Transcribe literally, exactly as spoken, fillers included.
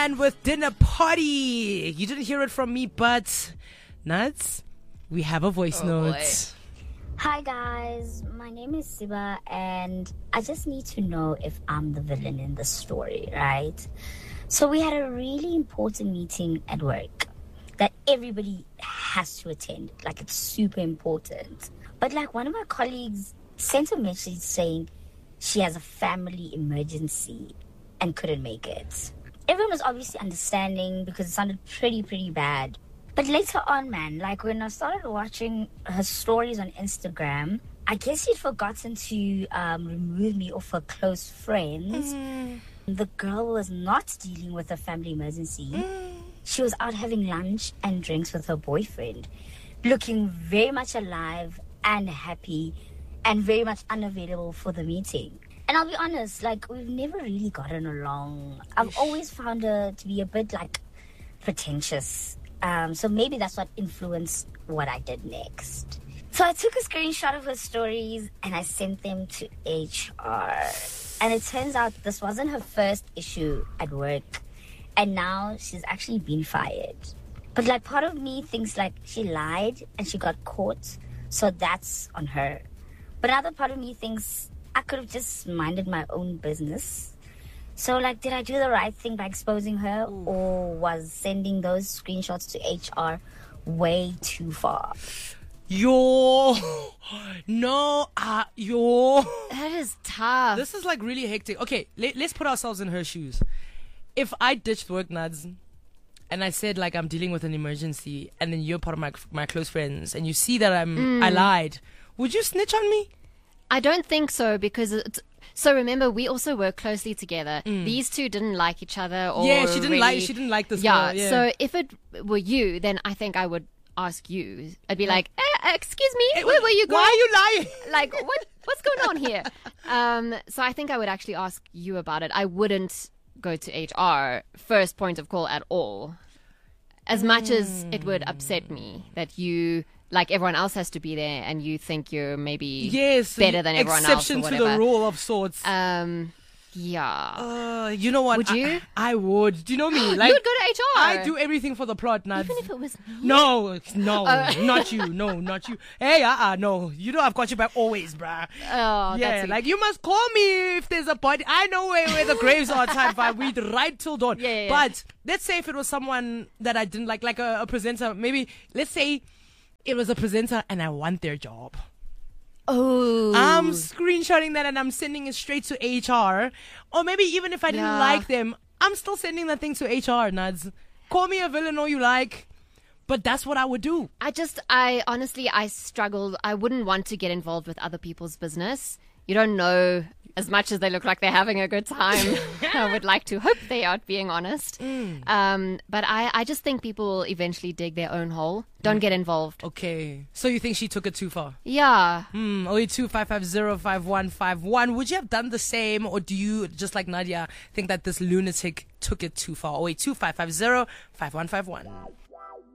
And with dinner party, you didn't hear it from me, but Nuts, we have a voice oh, note. Boy. Hi guys, my name is Siba and I just need to know if I'm the villain in the story, right? So we had a really important meeting at work that everybody has to attend, like it's super important. But like one of my colleagues sent a message saying she has a family emergency and couldn't make it. Everyone was obviously understanding because it sounded pretty, pretty bad. But later on, man, like when I started watching her stories on Instagram, I guess she'd forgotten to um, remove me off her close friends. Mm. The girl was not dealing with a family emergency. Mm. She was out having lunch and drinks with her boyfriend, looking very much alive and happy and very much unavailable for the meeting. And I'll be honest, like, we've never really gotten along. I've always found her to be a bit, like, pretentious. Um, so maybe that's what influenced what I did next. So I took a screenshot of her stories and I sent them to H R. And it turns out this wasn't her first issue at work. And now she's actually been fired. But, like, part of me thinks, like, she lied and she got caught. So that's on her. But another part of me thinks I could have just minded my own business. So, like, did I do the right thing by exposing her? Ooh. Or was sending those screenshots to H R way too far? Yo, no, uh, yo. That is tough. This is like really hectic. Okay, let, let's put ourselves in her shoes. If I ditched work, Nuts, and I said like I'm dealing with an emergency, and then you're part of my my close friends, and you see that I'm mm. I lied, would you snitch on me? I don't think so because it's, so remember we also work closely together. Mm. These two didn't like each other. Or yeah, she didn't really, like. She didn't like this. Yeah, girl, yeah. So if it were you, then I think I would ask you. I'd be like, eh, excuse me, hey, where were you going? Why are you lying? Like, what? What's going on here? Um, so I think I would actually ask you about it. I wouldn't go to H R first point of call at all. As much mm. as it would upset me that you, like everyone else has to be there and you think you're maybe yes, better than everyone else or exception whatever. to the rule of sorts. Um, yeah. Uh, you know what? Would you? I, I would. Do you know me? Like, you would go to H R. I do everything for the plot, Nuts. Even if it was me? No, no, uh, not you. No, not you. Hey, uh-uh, no. You know I've got your back always, bruh. Oh, yeah, that's like you must call me if there's a party. I know where, where the graves are at five. We'd ride till dawn. Yeah, yeah, yeah. But let's say if it was someone that I didn't like, like a, a presenter, maybe, let's say it was a presenter and I want their job. Oh. I'm screenshotting that and I'm sending it straight to H R. Or maybe even if I didn't yeah. like them, I'm still sending that thing to H R, Nuds. Call me a villain all you like, but that's what I would do. I just, I honestly, I struggled. I wouldn't want to get involved with other people's business. You don't know, as much as they look like they're having a good time. I would like to hope they are, being honest. Mm. Um, but I, I just think people will eventually dig their own hole. Don't mm. get involved. Okay. So you think she took it too far? Yeah. Hmm. oh eight two, five five zero, five one five one. Would you have done the same, or do you, just like Nadia, think that this lunatic took it too far? oh eight two, five five zero, five one five one.